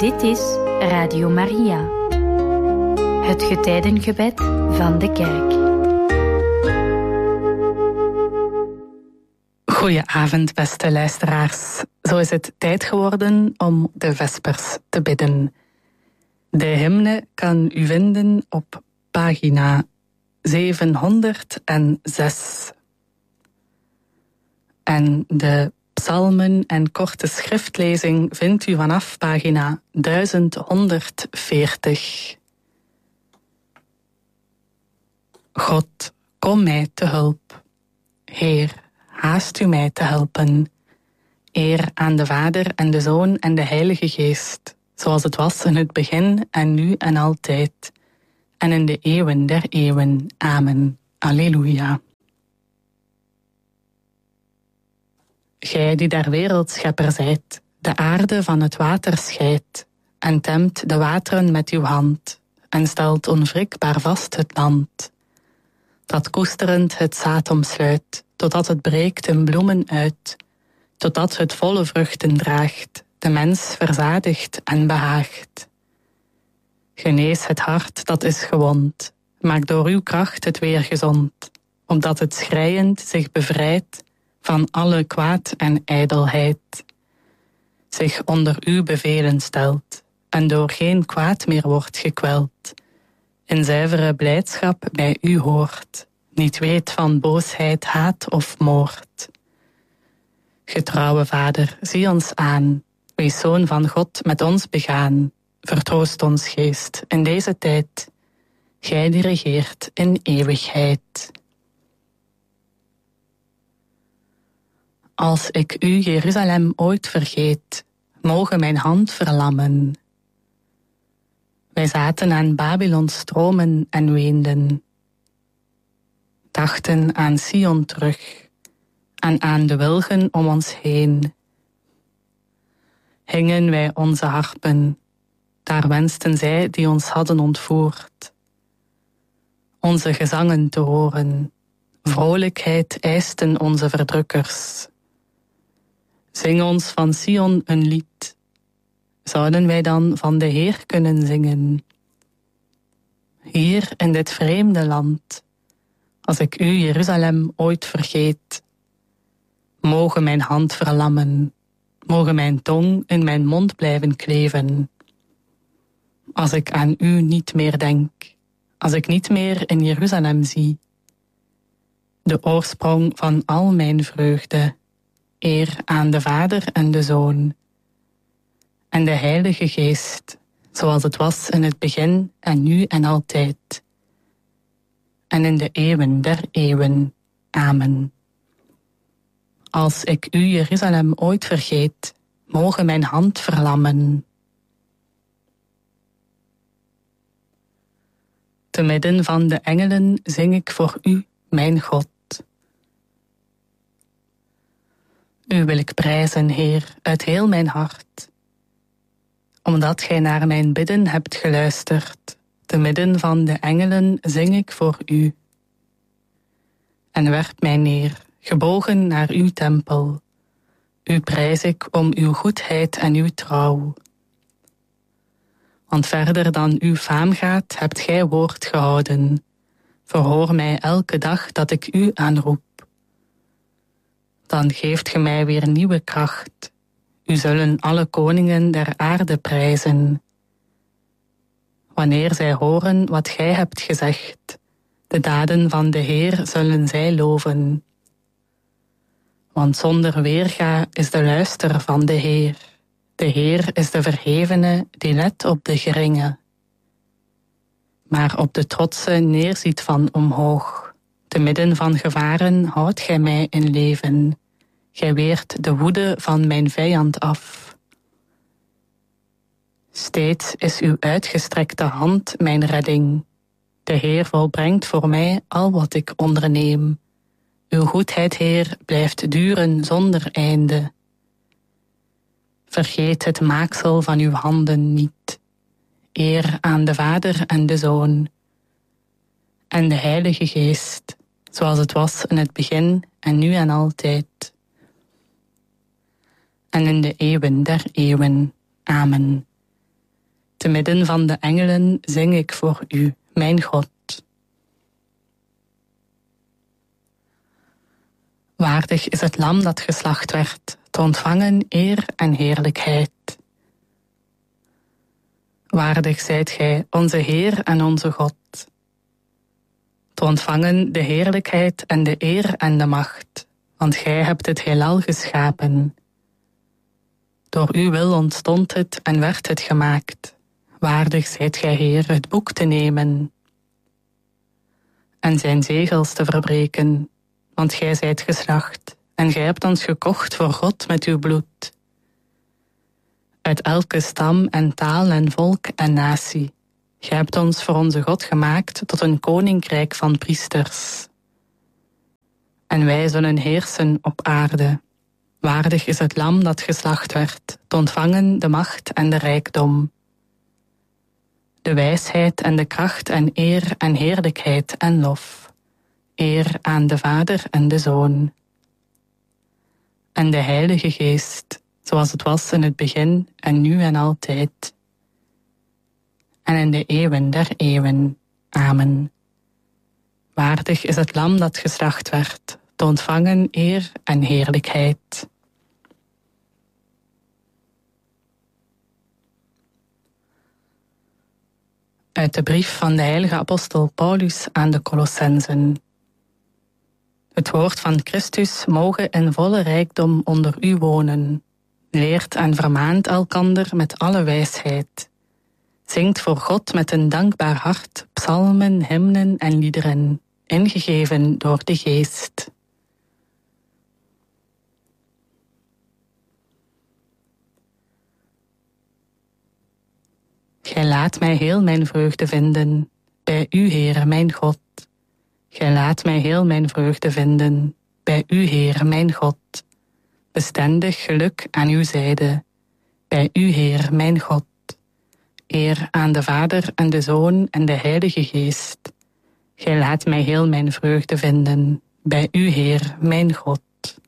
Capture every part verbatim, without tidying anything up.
Dit is Radio Maria, het getijdengebed van de kerk. Goedenavond, beste luisteraars. Zo is het tijd geworden om de vespers te bidden. De hymne kan u vinden op pagina zevenhonderdzes. En de psalmen en korte schriftlezing vindt u vanaf pagina duizend honderdveertig. God, kom mij te hulp. Heer, haast u mij te helpen. Eer aan de Vader en de Zoon en de Heilige Geest, zoals het was in het begin en nu en altijd, en in de eeuwen der eeuwen. Amen. Alleluia. Gij die der wereld schepper zijt, de aarde van het water scheidt, en temt de wateren met uw hand, en stelt onwrikbaar vast het land, dat koesterend het zaad omsluit, totdat het breekt in bloemen uit, totdat het volle vruchten draagt, de mens verzadigt en behaagt. Genees het hart dat is gewond, maak door uw kracht het weer gezond, opdat het schreiend zich bevrijdt van alle kwaad en ijdelheid, zich onder uw bevelen stelt en door geen kwaad meer wordt gekweld, in zuivere blijdschap bij u hoort, niet weet van boosheid, haat of moord. Getrouwe Vader, zie ons aan, wees Zoon van God met ons begaan, vertroost ons geest in deze tijd, gij die regeert in eeuwigheid. Als ik u, Jeruzalem, ooit vergeet, mogen mijn hand verlammen. Wij zaten aan Babylons stromen en weenden, dachten aan Sion terug en aan de wilgen om ons heen. Hingen wij onze harpen, daar wensten zij die ons hadden ontvoerd, onze gezangen te horen, vrolijkheid eisten onze verdrukkers. Zing ons van Sion een lied, zouden wij dan van de Heer kunnen zingen? Hier in dit vreemde land, als ik u, Jeruzalem, ooit vergeet, mogen mijn hand verlammen, mogen mijn tong in mijn mond blijven kleven. Als ik aan u niet meer denk, als ik niet meer in Jeruzalem zie, de oorsprong van al mijn vreugde, eer aan de Vader en de Zoon en de Heilige Geest, zoals het was in het begin en nu en altijd, en in de eeuwen der eeuwen. Amen. Als ik u, Jeruzalem, ooit vergeet, mogen mijn hand verlammen. Te midden van de engelen zing ik voor u, mijn God. U wil ik prijzen, Heer, uit heel mijn hart, omdat gij naar mijn bidden hebt geluisterd. Te midden van de engelen zing ik voor u. En werp mij neer, gebogen naar uw tempel. U prijs ik om uw goedheid en uw trouw. Want verder dan uw faam gaat, hebt gij woord gehouden. Verhoor mij elke dag dat ik u aanroep. Dan geeft ge mij weer nieuwe kracht. U zullen alle koningen der aarde prijzen. Wanneer zij horen wat gij hebt gezegd, de daden van de Heer zullen zij loven. Want zonder weerga is de luister van de Heer. De Heer is de verhevene die let op de geringe, maar op de trotse neerziet van omhoog. Te midden van gevaren houdt gij mij in leven. Gij weert de woede van mijn vijand af. Steeds is uw uitgestrekte hand mijn redding. De Heer volbrengt voor mij al wat ik onderneem. Uw goedheid, Heer, blijft duren zonder einde. Vergeet het maaksel van uw handen niet. Eer aan de Vader en de Zoon en de Heilige Geest, zoals het was in het begin en nu en altijd, en in de eeuwen der eeuwen. Amen. Te midden van de engelen zing ik voor u, mijn God. Waardig is het lam dat geslacht werd, te ontvangen eer en heerlijkheid. Waardig zijt gij, onze Heer en onze God, te ontvangen de heerlijkheid en de eer en de macht, want gij hebt het heelal geschapen. Door uw wil ontstond het en werd het gemaakt. Waardig zijt gij, Heer, het boek te nemen en zijn zegels te verbreken, want gij zijt geslacht en gij hebt ons gekocht voor God met uw bloed. Uit elke stam en taal en volk en natie. Gij hebt ons voor onze God gemaakt tot een koninkrijk van priesters. En wij zullen heersen op aarde. Waardig is het lam dat geslacht werd, te ontvangen de macht en de rijkdom. De wijsheid en de kracht en eer en heerlijkheid en lof. Eer aan de Vader en de Zoon. En de Heilige Geest, zoals het was in het begin en nu en altijd. En in de eeuwen der eeuwen. Amen. Waardig is het lam dat geslacht werd, te ontvangen eer en heerlijkheid. Uit de brief van de heilige apostel Paulus aan de Colossenzen. Het woord van Christus moge in volle rijkdom onder u wonen. Leert en vermaant elkander met alle wijsheid. Zingt voor God met een dankbaar hart psalmen, hymnen en liederen, ingegeven door de Geest. Gij laat mij heel mijn vreugde vinden, bij u, Heere, mijn God. Gij laat mij heel mijn vreugde vinden, bij u, Heere, mijn God. Bestendig geluk aan uw zijde, bij u, Heer, mijn God. Eer aan de Vader en de Zoon en de Heilige Geest. Gij laat mij heel mijn vreugde vinden, bij u, Heer, mijn God.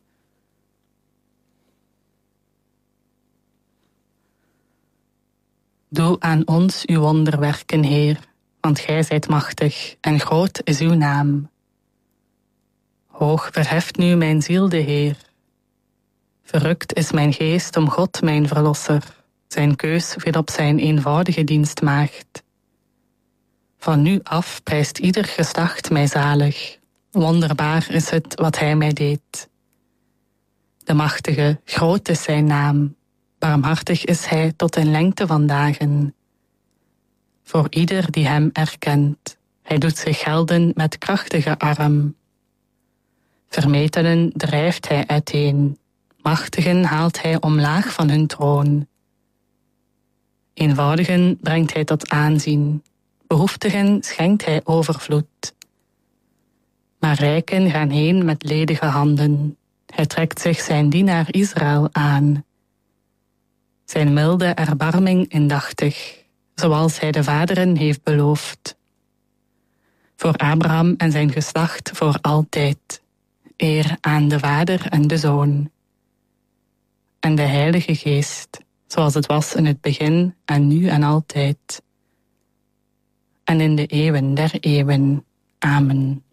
Doe aan ons uw wonderwerken, Heer, want gij zijt machtig en groot is uw naam. Hoog verheft nu mijn ziel de Heer. Verrukt is mijn geest om God, mijn verlosser. Zijn keus viel op zijn eenvoudige dienstmaagd. Van nu af prijst ieder geslacht mij zalig. Wonderbaar is het wat hij mij deed. De machtige, groot is zijn naam. Barmhartig is hij tot in lengte van dagen. Voor ieder die hem erkent. Hij doet zich gelden met krachtige arm. Vermetelen drijft hij uiteen. Machtigen haalt hij omlaag van hun troon. Eenvoudigen brengt hij tot aanzien. Behoeftigen schenkt hij overvloed. Maar rijken gaan heen met ledige handen. Hij trekt zich zijn dienaar Israël aan. Zijn milde erbarming indachtig, zoals hij de vaderen heeft beloofd. Voor Abraham en zijn geslacht voor altijd. Eer aan de Vader en de Zoon. En de Heilige Geest, zoals het was in het begin en nu en altijd. En in de eeuwen der eeuwen. Amen.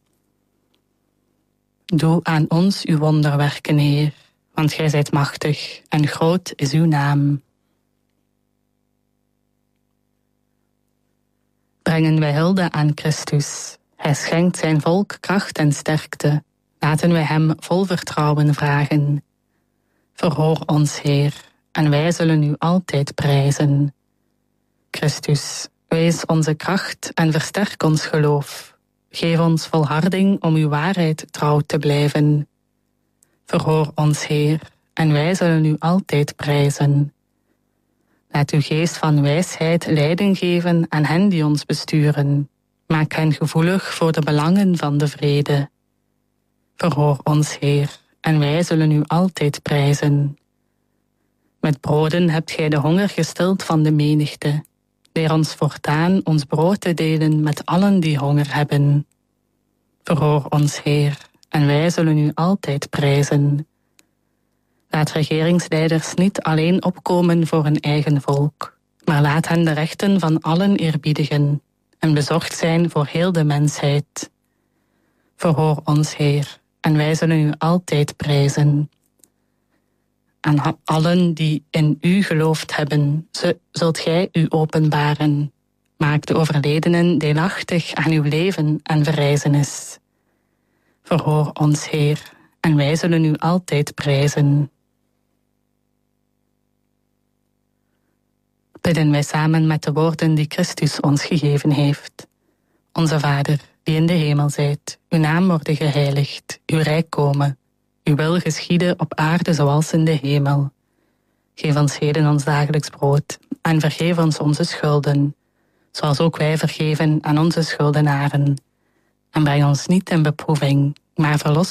Doe aan ons uw wonderwerken, Heer, want gij zijt machtig en groot is uw naam. Brengen wij hulde aan Christus. Hij schenkt zijn volk kracht en sterkte. Laten wij hem vol vertrouwen vragen. Verhoor ons, Heer, en wij zullen u altijd prijzen. Christus, wees onze kracht en versterk ons geloof. Geef ons volharding om uw waarheid trouw te blijven. Verhoor ons, Heer, en wij zullen u altijd prijzen. Laat uw geest van wijsheid leiding geven aan hen die ons besturen. Maak hen gevoelig voor de belangen van de vrede. Verhoor ons, Heer, en wij zullen u altijd prijzen. Met broden hebt gij de honger gestild van de menigte. Leer ons voortaan ons brood te delen met allen die honger hebben. Verhoor ons, Heer, en wij zullen u altijd prijzen. Laat regeringsleiders niet alleen opkomen voor hun eigen volk, maar laat hen de rechten van allen eerbiedigen en bezorgd zijn voor heel de mensheid. Verhoor ons, Heer, en wij zullen u altijd prijzen. Aan allen die in u geloofd hebben, zult gij u openbaren. Maak de overledenen deelachtig aan uw leven en verrijzenis. Verhoor ons, Heer, en wij zullen u altijd prijzen. Bidden wij samen met de woorden die Christus ons gegeven heeft. Onze Vader, die in de hemel zijt, uw naam worden geheiligd, uw rijk komen, uw wil geschieden op aarde zoals in de hemel. Geef ons heden ons dagelijks brood en vergeef ons onze schulden, zoals ook wij vergeven aan onze schuldenaren. En breng ons niet in beproeving, maar verlos